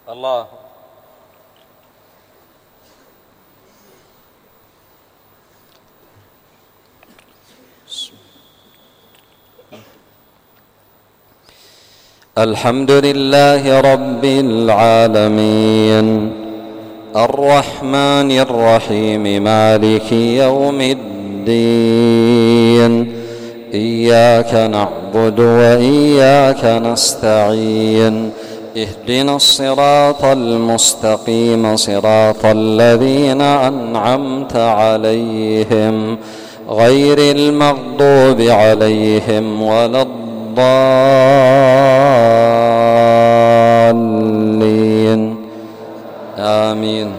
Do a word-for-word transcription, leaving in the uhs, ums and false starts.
الله. الحمد لله رب العالمين الرحمن الرحيم مالك يوم الدين إياك نعبد وإياك نستعين اهدنا الصراط المستقيم صراط الذين أنعمت عليهم غير المغضوب عليهم ولا الضالين آمين.